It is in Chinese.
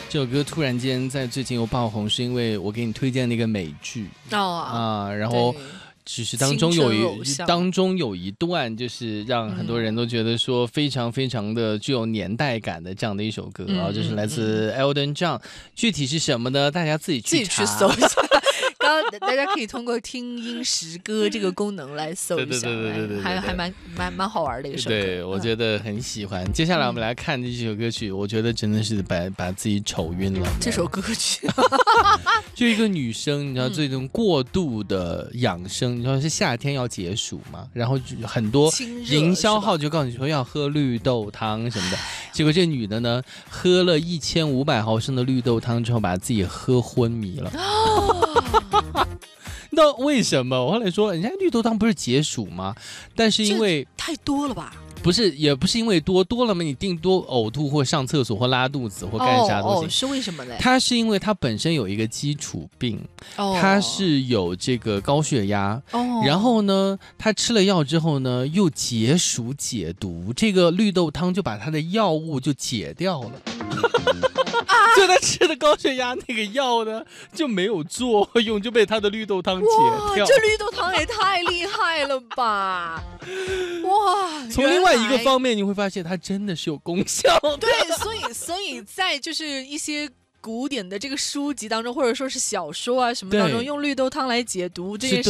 这首歌突然间在最近又爆红，是因为我给你推荐那个美剧然后只是当中有一段，就是让很多人都觉得说非常非常的具有年代感的这样的一首歌就是来自 Elton John，具体是什么呢？大家自己去搜一下。刚刚大家可以通过听音识歌这个功能来搜一下，还蛮好玩的一首歌。 对，我觉得很喜欢。接下来我们来看这首歌曲，我觉得真的是把自己瞅晕了。 这首歌曲， 就一个女生，你知道这种过度的养生，你知道是夏天要解暑嘛，然后很多营销号就告诉你说要喝绿豆汤什么的，结果这女的呢，喝了1500毫升的绿豆汤之后，把自己喝昏迷了。那为什么？我后来说，人家绿豆汤不是解暑吗？但是因为太多了吧？ 不是，也不是因为多了嘛，你定多呕吐或上厕所或拉肚子或干啥东西。 是为什么呢？ 它是因为它本身有一个基础病，它是有这个高血压，然后呢，他吃了药之后呢，又解暑解毒，这个绿豆汤就把他的药物就解掉了。就他吃的高血压那个药呢，就没有作用，就被他的绿豆汤解掉。 这绿豆汤也太厉害了吧！哇， 从另外一个方面你会发现它真的是有功效的。 对，所以在就是一些古典的这个书籍当中，或者说是小说啊什么当中，用绿豆汤来解毒这件事